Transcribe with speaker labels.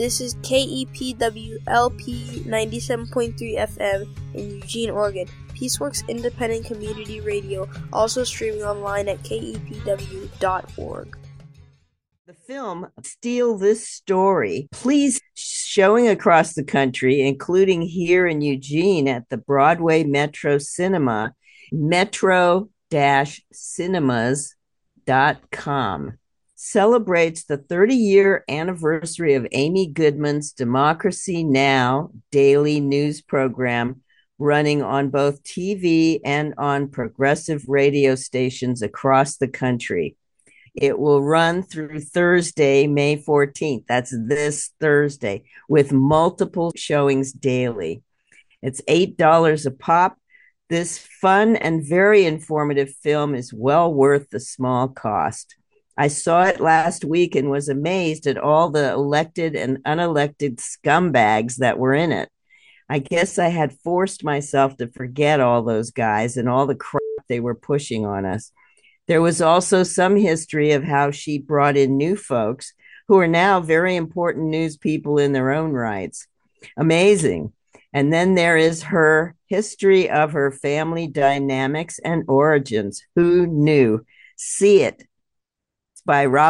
Speaker 1: This is KEPWLP 97.3 FM in Eugene, Oregon. Peaceworks Independent Community Radio, also streaming online at kepw.org.
Speaker 2: The film Steal This Story, please, showing across the country, including here in Eugene at the Broadway Metro Cinema, metro-cinemas.com. Celebrates the 30-year anniversary of Amy Goodman's Democracy Now! Daily news program, running on both TV and on progressive radio stations across the country. It will run through Thursday, May 14th. That's this Thursday, with multiple showings daily. It's $8 a pop. This fun and very informative film is well worth the small cost. I saw it last week and was amazed at all the elected and unelected scumbags that were in it. I guess I had forced myself to forget all those guys and all the crap they were pushing on us. There was also some history of how she brought in new folks who are now very important news people in their own rights. Amazing. And then there is her history of her family dynamics and origins. Who knew? See it. It's by Rob